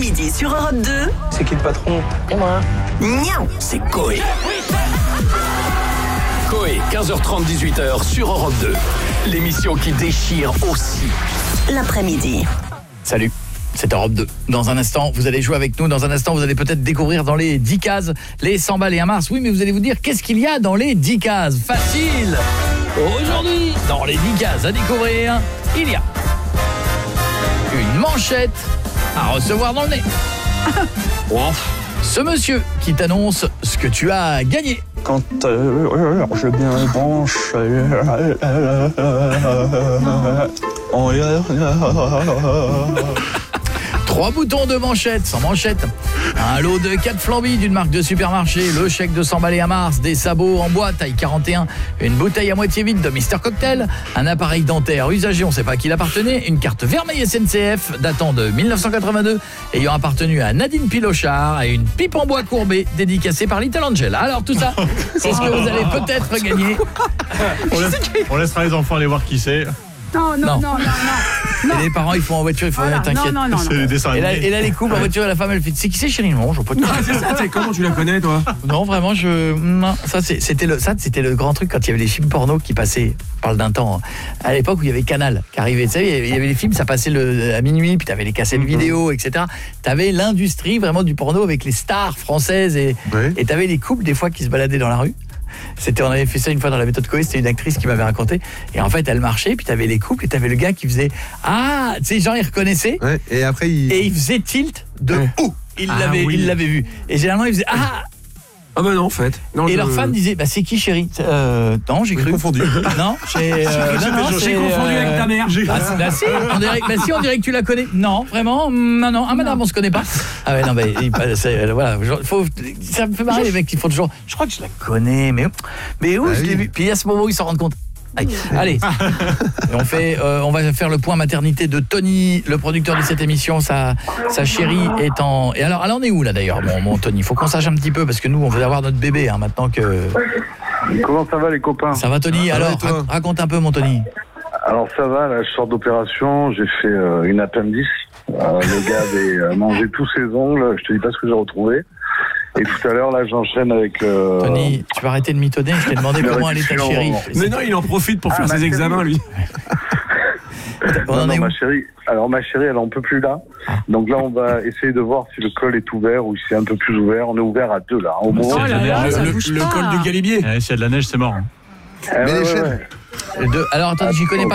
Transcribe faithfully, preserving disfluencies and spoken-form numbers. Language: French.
l'après-midi sur Europe deux. C'est qui le patron? Et moi. Niao, c'est Coé. Coé, quinze heures trente, dix-huit heures sur Europe deux. L'émission qui déchire aussi l'après-midi. Salut, c'est Europe deux. Dans un instant, vous allez jouer avec nous. Dans un instant, vous allez peut-être découvrir dans les dix cases les cent balles et un mars. Oui, mais vous allez vous dire, qu'est-ce qu'il y a dans les dix cases? Facile. Aujourd'hui, dans les dix cases à découvrir, il y a une manchette à recevoir dans le nez. Ce monsieur qui t'annonce ce que tu as gagné. Quand euh, je bien branche. Trois boutons de manchette, sans manchette. Un lot de quatre flambis d'une marque de supermarché, le chèque de cent balles et un mars, des sabots en bois taille quarante et un, une bouteille à moitié vide de Mister Cocktail, un appareil dentaire usagé, on ne sait pas à qui il appartenait, une carte vermeille S N C F datant de mille neuf cent quatre-vingt-deux, ayant appartenu à Nadine Pilochard, et une pipe en bois courbée dédicacée par Little Angel. Alors tout ça, c'est ce que vous allez peut-être gagner. On, laisse, on laissera les enfants aller voir qui c'est. Non, non, non, non, non. non. Et les parents, ils font en voiture, il faut voilà, t'inquiète. non, non, non, C'est les dessins Et là, animés. et là, les couples en voiture, et la femme, elle fait, c'est qui c'est chérie? Non, je vois pas de Ah, c'est ça, c'est comment tu la connais, toi? Non, vraiment, je... Non, ça, c'est- c'était le, ça, c'était le grand truc quand il y avait les films porno qui passaient, on parle d'un temps, à l'époque où il y avait Canal qui arrivait. Tu sais, il y avait- il y avait les films, ça passait le, à minuit, puis tu avais les cassettes vidéo, et cetera. Tu avais l'industrie vraiment du porno avec les stars françaises et Ouais. et tu avais les couples, des fois, qui se baladaient dans la rue. C'était, on avait fait ça une fois dans la méthode Coé, c'était une actrice qui m'avait raconté. Et en fait, elle marchait, puis tu avais les couples, et tu avais le gars qui faisait « Ah !» Tu sais, genre, il reconnaissait, Ouais, et après, il... et il faisait tilt de Ouais. où il Ah l'avait oui. il l'avait vu. Et généralement, il faisait « Ah !» Ah bah non, en fait. Non, Et je- leur femme disait, bah c'est qui chérie? euh, Non, j'ai J'ai cru. confondu. Non, j'ai. euh, non, non, J'ai c'est, confondu euh, avec ta mère. Bah, c'est- bah, si, on dirait, bah si, on dirait que tu la connais. Non, vraiment, non, non. Ah madame, on se connaît pas. Ah ouais, non, mais il- bah, c'est, euh, voilà, genre, faut, ça me fait marrer les mecs qui font toujours. Je crois que je la connais, mais mais où Ah je l'ai oui. vu? Puis à ce moment où ils s'en rendent compte. Aïe. Allez, et on fait, euh, on va faire le point maternité de Tony, le producteur de cette émission. Sa, sa chérie est en. Et alors, elle en est où là d'ailleurs, mon, mon Tony? Faut qu'on sache un petit peu parce que nous, on veut avoir notre bébé hein, maintenant que. Comment ça va les copains? Ça va Tony? Ça va, Alors, et toi rac- raconte un peu mon Tony. Alors ça va, là je sors d'opération, j'ai fait euh, une appendice. Euh, le gars avait euh, mangé tous ses ongles, je te dis pas ce que j'ai retrouvé. Et tout à l'heure là j'enchaîne avec... Euh... Tony, tu peux arrêter de mitonner, je t'ai demandé Mais comment elle est ta réduction. chérie. Mais non, il en profite pour Ah, faire ma ses chérie. examens, lui. On Non, en non, est où? ma chérie, alors ma chérie elle en peut plus là. Donc là on va essayer de voir si le col est ouvert ou si c'est un peu plus ouvert. On est ouvert à deux là. Au moment Oh où- là là, Le, ça le- bouge le pas. col du Galibier. Eh, S'il y a de la neige, c'est mort. Eh, ouais, Mais les ouais, chaînes. ouais. De- Alors attends, j'y connais pas.